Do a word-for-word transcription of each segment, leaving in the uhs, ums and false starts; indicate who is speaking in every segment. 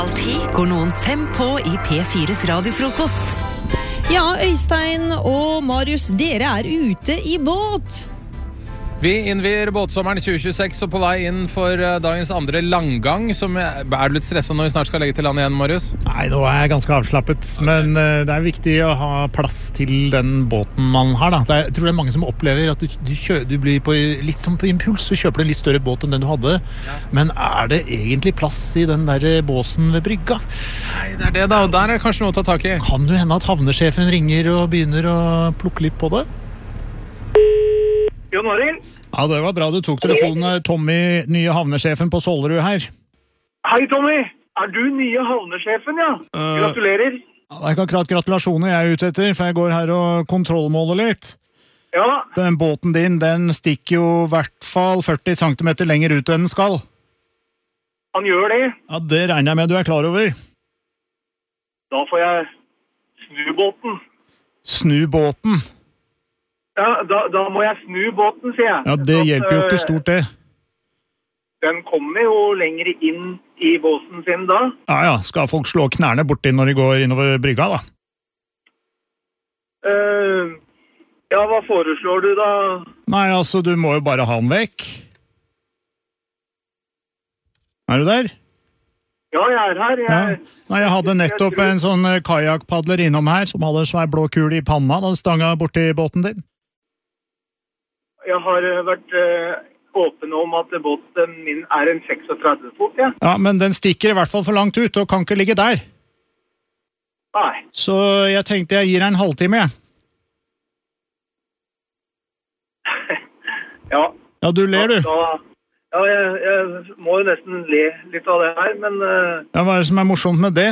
Speaker 1: Alltid går noen fem på i P fires radiofrokost.
Speaker 2: Ja, Øystein og Marius, dere er ute i båt.
Speaker 3: Vi innvier båtsommeren tjue tjueseks og på vei inn for dagens andre langgang. Som er, er du litt stresset når vi snart skal legge til land igjen, Marius?
Speaker 4: Nei, nå er jeg ganske avslappet, men uh, det er viktig å ha plass til den båten man har. Da. Det er, jeg tror det er mange som opplever at du, du, kjø, du blir på, litt som på impuls, så kjøper du en litt større båt enn den du hadde. Ja. Men er det egentlig plass i den der båsen ved brygga?
Speaker 3: Nei, det er det da, og der er det kanskje noe å ta tak i.
Speaker 4: Kan du hende at havnesjefen ringer og begynner å plukke litt på det?
Speaker 5: Jon Arild?
Speaker 4: Ja, det var bra du tok telefonen. Tommy, nye havnesjefen på Sollerud her.
Speaker 5: Hei, Tommy. Er du nye havnesjefen, ja? Gratulerer.
Speaker 4: Uh, det er ikke akkurat gratulasjoner jeg er ute etter, for jeg går her og kontrollmåler litt.
Speaker 5: Ja.
Speaker 4: Den båten din, den stikker jo i hvert fall førti centimeter lenger ut enn den skal.
Speaker 5: Han gjør det.
Speaker 4: Ja, det regner jeg med du er klar over.
Speaker 5: Da får jeg snu båten.
Speaker 4: Snu båten?
Speaker 5: Ja, da, da må jeg snu båten, sier jeg.
Speaker 4: Ja, det så, hjelper jo ikke stort det.
Speaker 5: Den kommer jo lenger inn i båsen sin da.
Speaker 4: Ja, ja. Skal folk slå knærne borti når de går innover brygga, da?
Speaker 5: Uh, ja, hva foreslår du da?
Speaker 4: Nei, altså, du må jo bare ha den vekk. Er du der?
Speaker 5: Ja, jeg er her. Jeg...
Speaker 4: Ja. Nei, jeg hadde nettopp jeg tror... en sånn kajakpadler innom her, som hadde en svær blå kul i panna da den stanga borti båten din.
Speaker 5: Jeg har vært uh, åpen om at båten min er en treksentretti fot, ja.
Speaker 4: Ja, men den stikker i hvert fall for langt ut, og kan ikke ligge der.
Speaker 5: Nei.
Speaker 4: Så jeg tenkte jeg gir deg en halvtime, jeg.
Speaker 5: Ja.
Speaker 4: Ja, du ler, du.
Speaker 5: Da, ja, jeg, jeg må jo nesten le litt av det her, men... Uh,
Speaker 4: ja, hva er det som er morsomt med det?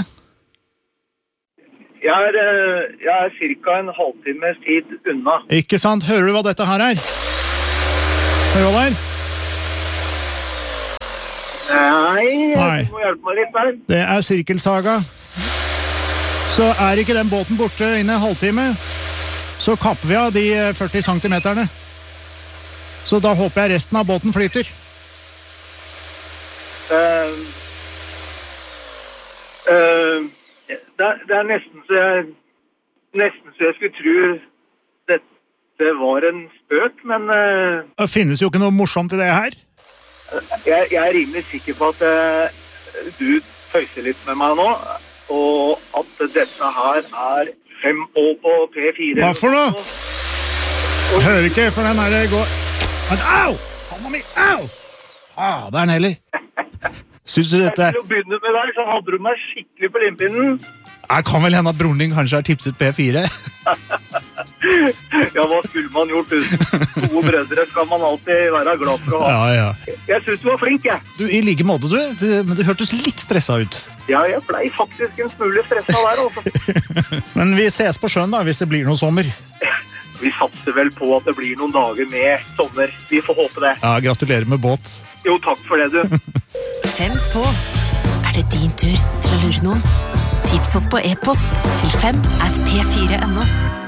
Speaker 5: Jeg er, uh, jeg er cirka en halvtimes tid unna.
Speaker 4: Ikke sant? Hører du hva dette her er? Hører du hva det er?
Speaker 5: Nei,
Speaker 4: Nei.
Speaker 5: Du må hjelpe meg litt der.
Speaker 4: Det er sirkelsaga. Så er ikke den båten borte innen en halvtime, så kapper vi av de førti centimeterne. Så da håper jeg resten av båten flyter.
Speaker 5: Uh, uh, det, det er nesten så jeg nesten så jeg skulle tro dette var en spøk, men uh,
Speaker 4: det finnes jo ikke noe morsomt i det her.
Speaker 5: Jeg, jeg er rimelig sikker på at uh, du tøyser litt med meg nå, og at dette her er fem år på P fire.
Speaker 4: Hva for noe? Jeg hører ikke, for den her går... Men, au! Hånda mi, au! Ah, det er Nelly. Synes du dette...
Speaker 5: Til å begynne med deg, så hadde du meg skikkelig på limpinnen.
Speaker 4: Jeg kan vel hende at broren din kanskje har tipset P fire.
Speaker 5: Ja, hva skulle man gjort uten? To brødre skal man alltid være glad for å ha.
Speaker 4: Ja, ja.
Speaker 5: Jeg synes du var flink, jeg.
Speaker 4: Du, i like måte du, du, men du hørtes litt stresset ut.
Speaker 5: Ja, jeg ble faktisk en smule stresset der også.
Speaker 4: Men vi ses på sjøen da, hvis det blir noen sommer.
Speaker 5: Vi satser vel på at det blir noen dager med sommer. Vi får håpe det.
Speaker 4: Ja, gratulerer med båt.
Speaker 5: Jo, takk for det, du.
Speaker 1: Fem på. Er det din tur til å lure noen? Tips oss på e-post til fem at p fire punktum no.